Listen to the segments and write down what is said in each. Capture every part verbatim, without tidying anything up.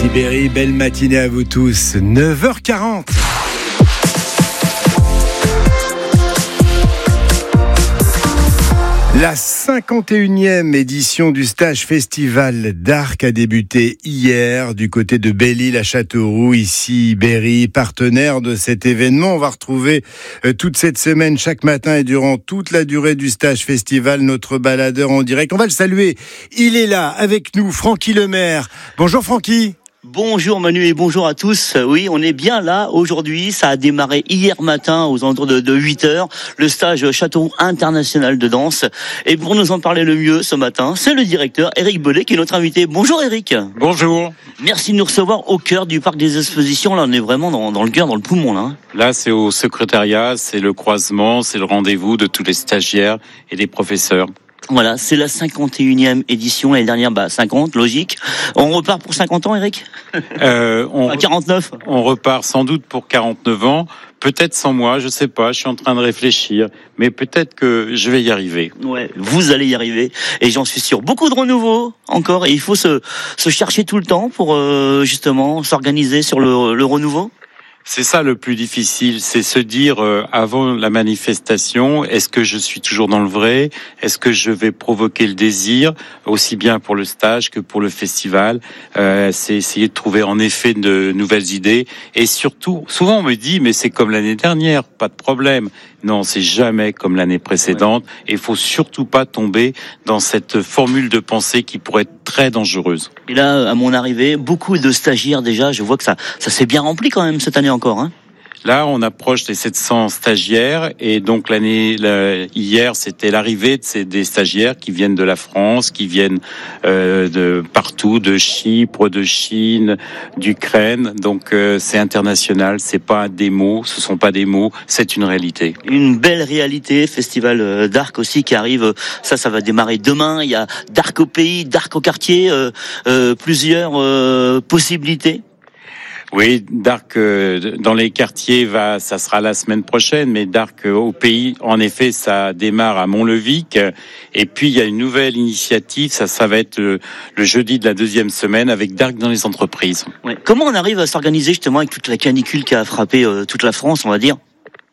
Ici Berry, belle matinée à vous tous, neuf heures quarante. La cinquante et unième édition du stage festival d'Arc a débuté hier du côté de Belle-Île à Châteauroux. Ici Berry, partenaire de cet événement. On va retrouver euh, toute cette semaine, chaque matin et durant toute la durée du stage festival, notre baladeur en direct. On va le saluer. Il est là avec nous, Francky Lemaire. Bonjour Francky. Bonjour Manu et bonjour à tous. Oui, on est bien là aujourd'hui. Ça a démarré hier matin aux alentours de, de huit heures. Le stage Châteauroux International de danse. Et pour nous en parler le mieux ce matin, c'est le directeur Éric Bellet qui est notre invité. Bonjour Éric. Bonjour. Merci de nous recevoir au cœur du parc des expositions. Là, on est vraiment dans, dans le cœur, dans le poumon. Là, là, c'est au secrétariat, c'est le croisement, c'est le rendez-vous de tous les stagiaires et des professeurs. Voilà, c'est la cinquante et unième édition. L'année dernière, bah, cinquante, logique. On repart pour cinquante ans, Eric euh, on, à quarante-neuf On repart sans doute pour quarante-neuf ans. Peut-être sans moi, je sais pas, je suis en train de réfléchir. Mais peut-être que je vais y arriver. Ouais, vous allez y arriver. Et j'en suis sûr. Beaucoup de renouveau encore. Et il faut se, se chercher tout le temps pour, euh, justement, s'organiser sur le, le renouveau. C'est ça le plus difficile, c'est se dire euh, avant la manifestation, est-ce que je suis toujours dans le vrai ? Est-ce que je vais provoquer le désir, aussi bien pour le stage que pour le festival ? euh, C'est essayer de trouver en effet de nouvelles idées. Et surtout, souvent on me dit, mais c'est comme l'année dernière, pas de problème. Non, c'est jamais comme l'année précédente. Et il faut surtout pas tomber dans cette formule de pensée qui pourrait être très dangereuse. Et là, à mon arrivée, beaucoup de stagiaires déjà, je vois que ça, ça s'est bien rempli quand même cette année encore, hein. Là, on approche des sept cents stagiaires et donc l'année la, hier, c'était l'arrivée de ces des stagiaires qui viennent de la France, qui viennent euh, de partout, de Chypre, de Chine, d'Ukraine. Donc euh, c'est international, c'est pas des mots, ce sont pas des mots, c'est une réalité. Une belle réalité, festival d'Arc aussi qui arrive. Ça, ça va démarrer demain. Il y a d'Arc au pays, d'Arc au quartier, euh, euh, plusieurs euh, possibilités. Oui, d'Arc euh, dans les quartiers va, ça sera la semaine prochaine, mais d'Arc euh, au pays, en effet, ça démarre à Montlevic. Et puis il y a une nouvelle initiative, ça, ça va être le, le jeudi de la deuxième semaine avec d'Arc dans les entreprises. Ouais. Comment on arrive à s'organiser justement avec toute la canicule qui a frappé euh, toute la France, on va dire ?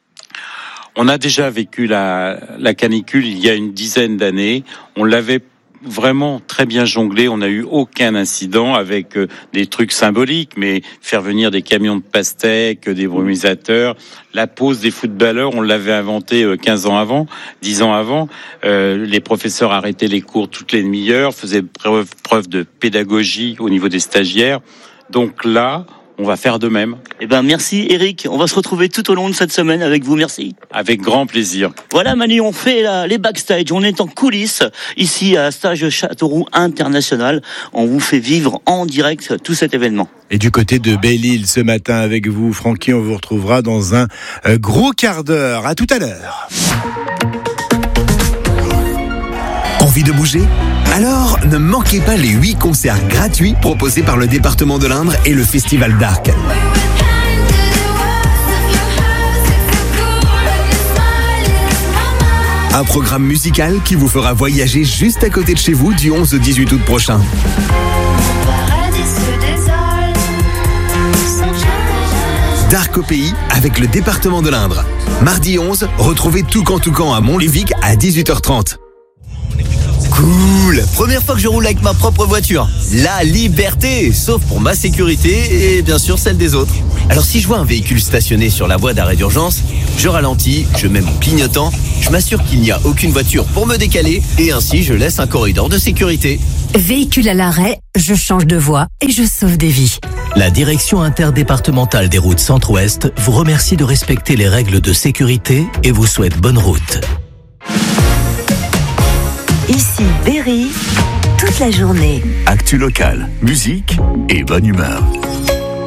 On a déjà vécu la, la canicule il y a une dizaine d'années. On l'avait vraiment très bien jonglé, on n'a eu aucun incident avec euh, des trucs symboliques, mais faire venir des camions de pastèques, des brumisateurs, la pause des footballeurs, on l'avait inventé euh, quinze ans avant, dix ans avant, euh, les professeurs arrêtaient les cours toutes les demi-heures, faisaient preuve, preuve de pédagogie au niveau des stagiaires, donc là, on va faire de même. Eh ben, merci Eric. On va se retrouver tout au long de cette semaine avec vous. Merci. Avec grand plaisir. Voilà Manu, on fait la, les backstage. On est en coulisses ici à Stage Châteauroux International. On vous fait vivre en direct tout cet événement. Et du côté de Belle-Île ce matin avec vous, Francky, on vous retrouvera dans un gros quart d'heure. À tout à l'heure. Envie de bouger ? Alors, ne manquez pas les huit concerts gratuits proposés par le département de l'Indre et le Festival d'Arc. Un programme musical qui vous fera voyager juste à côté de chez vous du onze au dix-huit août prochain. D'Arc au pays avec le département de l'Indre. Mardi onze, retrouvez Toucan Toucan à Montlevic à dix-huit heures trente. Cool! Première fois que je roule avec ma propre voiture. La liberté! Sauf pour ma sécurité et bien sûr celle des autres. Alors si je vois un véhicule stationné sur la voie d'arrêt d'urgence, je ralentis, je mets mon clignotant, je m'assure qu'il n'y a aucune voiture pour me décaler et ainsi je laisse un corridor de sécurité. Véhicule à l'arrêt, je change de voie et je sauve des vies. La direction interdépartementale des routes Centre-Ouest vous remercie de respecter les règles de sécurité et vous souhaite bonne route. Ici Berry, toute la journée. Actu locale, musique et bonne humeur.